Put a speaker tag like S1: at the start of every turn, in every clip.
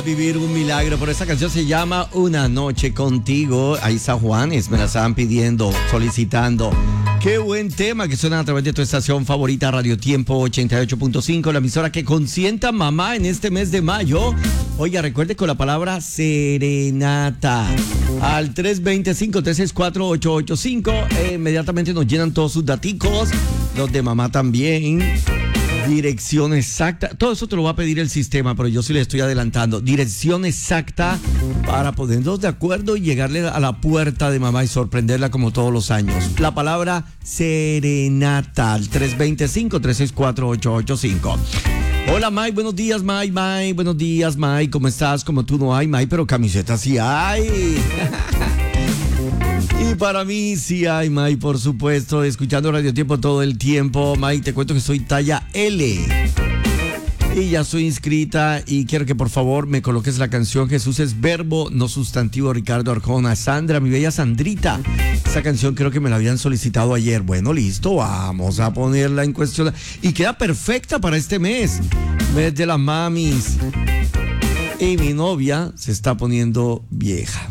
S1: vivir un milagro. Por esta canción se llama Una Noche Contigo. Ahí San Juanes me la estaban pidiendo, solicitando. Qué buen tema que suena a través de tu estación favorita, Radio Tiempo 88.5, la emisora que consienta mamá en este mes de mayo. Oiga, recuerde con la palabra serenata. Al 325-364-885. Inmediatamente nos llenan todos sus daticos. Los de mamá también. Dirección exacta. Todo eso te lo va a pedir el sistema, pero yo sí le estoy adelantando. Dirección exacta para ponernos de acuerdo y llegarle a la puerta de mamá y sorprenderla como todos los años. La palabra serenata al 325-364-885. Hola, Mike, buenos días, Mike, buenos días, Mike, ¿cómo estás? Como tú no hay, Mike, pero camiseta sí hay. Y para mí sí hay, Mike, por supuesto, escuchando Radio Tiempo todo el tiempo. Mike, te cuento que soy talla L. Y ya estoy inscrita y quiero que por favor me coloques la canción Jesús es verbo, no sustantivo, Ricardo Arjona. Sandra, mi bella Sandrita, esa canción creo que me la habían solicitado ayer. Bueno, listo, vamos a ponerla en cuestión. Y queda perfecta para este mes de las mamis. Y mi novia se está poniendo vieja.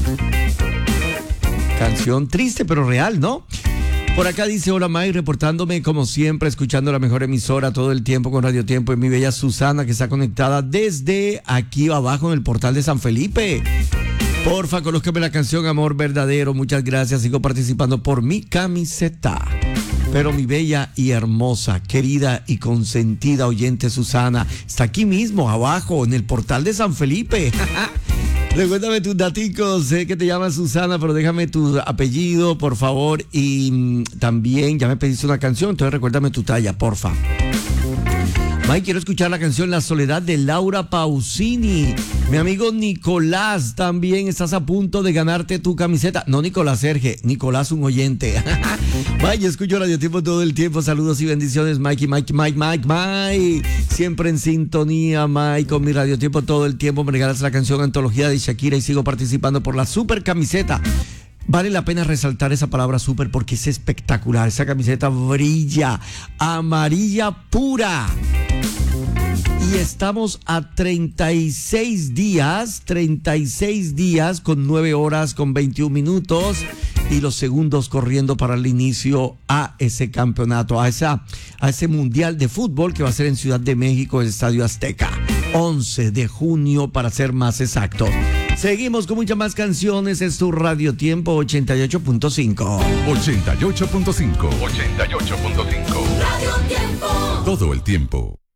S1: Canción triste pero real, ¿no? Por acá dice, hola Mike, reportándome como siempre, escuchando la mejor emisora todo el tiempo con Radio Tiempo. Y mi bella Susana, que está conectada desde aquí abajo en el portal de San Felipe. Porfa, colóqueme la canción Amor Verdadero. Muchas gracias, sigo participando por mi camiseta. Pero mi bella y hermosa, querida y consentida oyente Susana, está aquí mismo, abajo, en el portal de San Felipe. Recuérdame tus daticos, sé que te llamas Susana, pero déjame tu apellido, por favor. Y también ya me pediste una canción, entonces recuérdame tu talla, porfa. Mike, quiero escuchar la canción La Soledad de Laura Pausini. Mi amigo Nicolás, también estás a punto de ganarte tu camiseta. No Nicolás Serge, Nicolás un oyente. Mike, escucho Radio Tiempo todo el tiempo. Saludos y bendiciones, Mike. Siempre en sintonía, Mike, con mi Radio Tiempo todo el tiempo. Me regalas la canción Antología de Shakira y sigo participando por la super camiseta. Vale la pena resaltar esa palabra súper porque es espectacular. Esa camiseta brilla, amarilla pura. Y estamos a 36 días con 9 horas, con 21 minutos y los segundos corriendo para el inicio a ese campeonato, a ese mundial de fútbol que va a ser en Ciudad de México, el Estadio Azteca. 11 de junio para ser más exactos. Seguimos con muchas más canciones. Es tu Radio Tiempo 88.5.
S2: 88.5. 88.5.
S3: Radio Tiempo.
S2: Todo el tiempo.